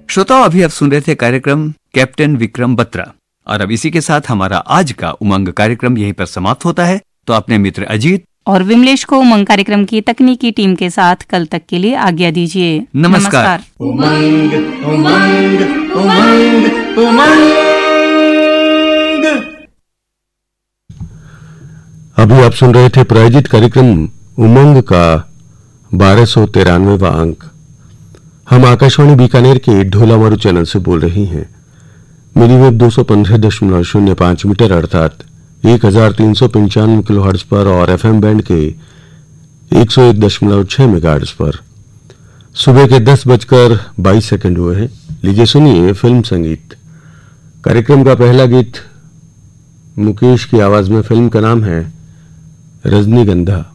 श्रोताओं, अभी आप सुन रहे थे कार्यक्रम कैप्टन विक्रम बत्रा। और अब इसी के साथ हमारा आज का उमंग कार्यक्रम यहीं पर समाप्त होता है। तो अपने मित्र अजीत और विमलेश को उमंग कार्यक्रम की तकनीकी टीम के साथ कल तक के लिए आज्ञा दीजिए। नमस्कार। उमंग उमंग उमंग उमंग। अभी आप सुन रहे थे प्रायोजित कार्यक्रम उमंग का 1293वां अंक। हम आकाशवाणी बीकानेर के ढोलामारू चैनल से बोल रही हैं। मिलीवेव 215.05 मीटर अर्थात 1395 किलोहर्ट्ज पर और एफएम बैंड के 101.6 मेगाहर्ट्ज पर। सुबह के 10:22 हुए हैं। लीजिए सुनिए फिल्म संगीत। कार्यक्रम का पहला गीत मुकेश की आवाज में। फिल्म का नाम है रजनीगंधा।